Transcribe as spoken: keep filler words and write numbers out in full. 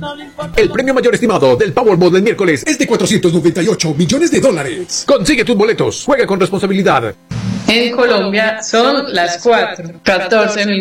El premio mayor estimado del Powerball del miércoles es de cuatrocientos noventa y ocho millones de dólares. Consigue tus boletos. Juega con responsabilidad. En Colombia son las cuatro, catorce